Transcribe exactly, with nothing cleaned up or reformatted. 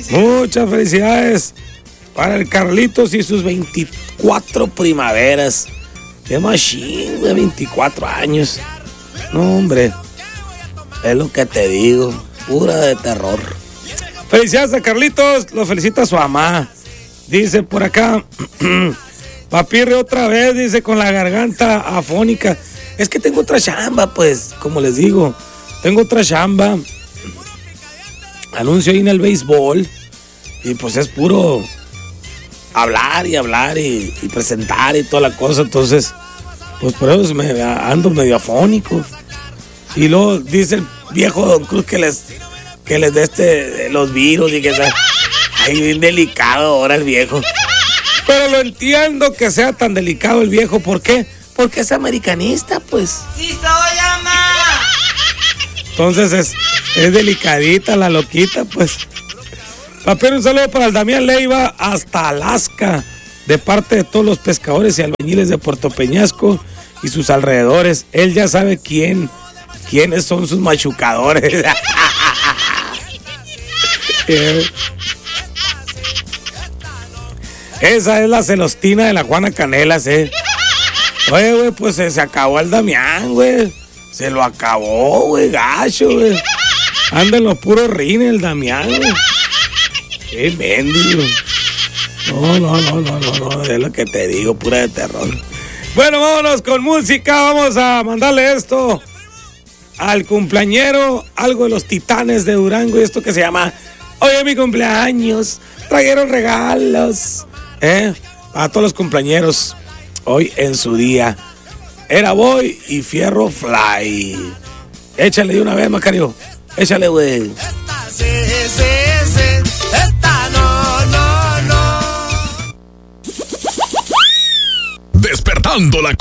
Muchas felicidades para el Carlitos y sus veinticuatro primaveras. Qué machín, de veinticuatro años. No, hombre, es lo que te digo, pura de terror. Felicidades a Carlitos, lo felicita su mamá. Dice por acá, Papirre otra vez, dice, con la garganta afónica. Es que tengo otra chamba, pues, como les digo, tengo otra chamba. Anuncio ahí en el béisbol y pues es puro hablar y hablar y, y presentar y toda la cosa. Entonces, pues por eso me ando medio afónico. Y luego dice el viejo Don Cruz que les que les dé este los virus y que sea ay, bien delicado ahora el viejo. Pero lo entiendo que sea tan delicado el viejo. ¿Por qué? Porque es americanista, pues. ¡Sí soy, mamá! Entonces es, es delicadita la loquita, pues. Papel, un saludo para el Damián Leiva hasta Alaska, de parte de todos los pescadores y albañiles de Puerto Peñasco y sus alrededores. Él ya sabe quién, quiénes son sus machucadores. Esa es la celostina de la Juana Canelas, eh. Oye, güey, pues se, se acabó el Damián, güey. Se lo acabó, güey, gacho, güey. Anda en los puros rines el Damián, güey. Qué mendigo. No, no, no, no, no, no, es lo que te digo, pura de terror. Bueno, vámonos con música. Vamos a mandarle esto al cumpleañero, algo de los Titanes de Durango, y esto que se llama Hoy es mi cumpleaños, trajeron regalos, ¿eh? A todos los cumpleañeros, hoy en su día. Era Boy y Fierro Fly. Échale de una vez, Macario. Échale, güey. Esta sí, sí, sí. Esta no, no, no. Despertando la